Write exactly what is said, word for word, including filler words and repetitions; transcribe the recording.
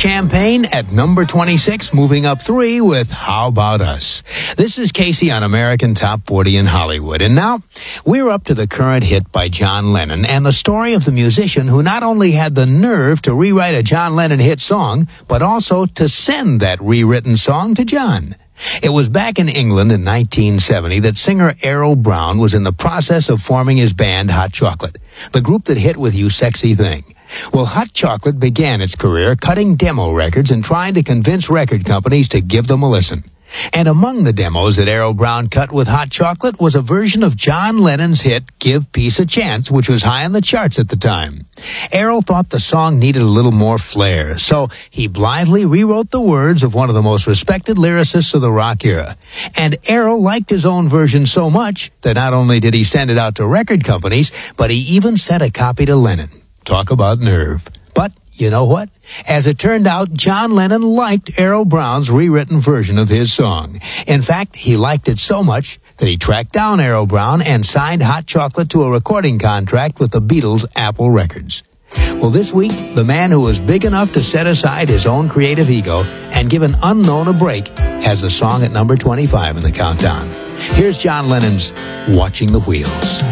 Champagne at number twenty-six, moving up three with How About Us. This is Casey on American Top forty in Hollywood. And now, we're up to the current hit by John Lennon and the story of the musician who not only had the nerve to rewrite a John Lennon hit song, but also to send that rewritten song to John. It was back in England in nineteen seventy that singer Errol Brown was in the process of forming his band Hot Chocolate, the group that hit with You Sexy Thing. Well, Hot Chocolate began its career cutting demo records and trying to convince record companies to give them a listen. And among the demos that Errol Brown cut with Hot Chocolate was a version of John Lennon's hit Give Peace a Chance, which was high on the charts at the time. Errol thought the song needed a little more flair, so he blithely rewrote the words of one of the most respected lyricists of the rock era. And Errol liked his own version so much that not only did he send it out to record companies, but he even sent a copy to Lennon. Talk about nerve. But you know what? As it turned out, John Lennon liked Errol Brown's rewritten version of his song. In fact, he liked it so much that he tracked down Errol Brown and signed Hot Chocolate to a recording contract with the Beatles' Apple Records. Well, this week, the man who was big enough to set aside his own creative ego and give an unknown a break has a song at number twenty-five in the countdown. Here's John Lennon's Watching the Wheels.